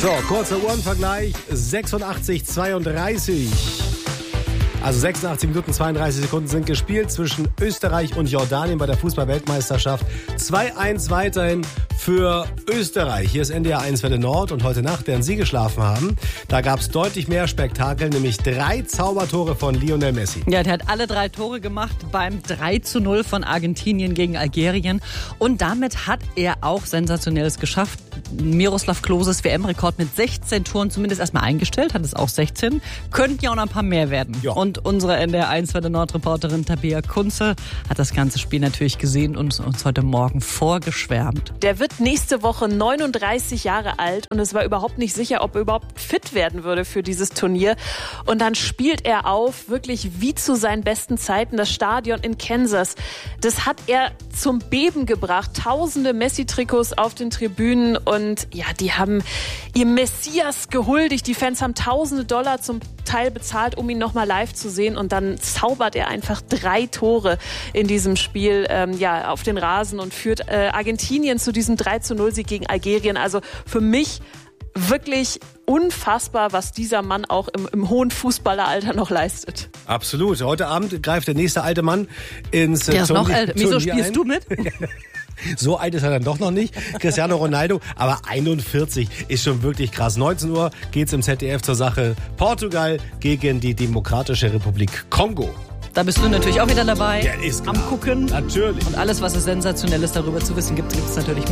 So, kurzer Uhrenvergleich. 86:32. Also 86 Minuten 32 Sekunden sind gespielt zwischen Österreich und Jordanien bei der Fußball-Weltmeisterschaft. 2-1 weiterhin für Österreich. Hier ist NDR 1 Welle Nord und heute Nacht, während Sie geschlafen haben, da gab es deutlich mehr Spektakel, nämlich 3 Zaubertore von Lionel Messi. Ja, der hat alle 3 Tore gemacht beim 3:0 von Argentinien gegen Algerien. Und damit hat er auch Sensationelles geschafft. Miroslav Kloses WM-Rekord mit 16 Toren zumindest erstmal eingestellt, hat es auch 16. Könnten ja auch noch ein paar mehr werden. Ja. Und unsere NDR 1 Welle Nord-Reporterin Tabea Kunze hat das ganze Spiel natürlich gesehen und uns heute Morgen vorgeschwärmt. Der wird nächste Woche 39 Jahre alt und es war überhaupt nicht sicher, ob er überhaupt fit werden würde für dieses Turnier. Und dann spielt er auf, wirklich wie zu seinen besten Zeiten. Das Stadion in Kansas, das hat er zum Beben gebracht. Tausende Messi-Trikots auf den Tribünen und ja, die haben ihr Messias gehuldigt. Die Fans haben tausende Dollar zum Teil bezahlt, um ihn nochmal live zu sehen. Und dann zaubert er einfach 3 Tore in diesem Spiel auf den Rasen und führt Argentinien zu diesem 3:0-Sieg gegen Algerien. Also für mich wirklich unfassbar, was dieser Mann auch im hohen Fußballeralter noch leistet. Absolut. Heute Abend greift der nächste alte Mann ins Der ist noch älter. Wieso Turnier spielst ein. du mit? So alt ist er dann doch noch nicht. Cristiano Ronaldo, aber 41 ist schon wirklich krass. 19 Uhr geht's im ZDF zur Sache. Portugal gegen die Demokratische Republik Kongo. Da bist du natürlich auch wieder dabei. Ja, ist klar. Am Gucken. Natürlich. Und alles, was es Sensationelles darüber zu wissen gibt, gibt es natürlich